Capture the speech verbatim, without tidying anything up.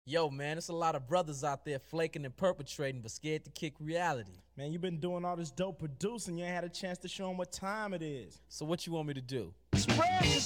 Yo, man, it's a lot of brothers out there flaking and perpetrating, but scared to kick reality. Man, you been doing all this dope producing. You ain't had a chance to show them what time it is. So what you want me to do? Spread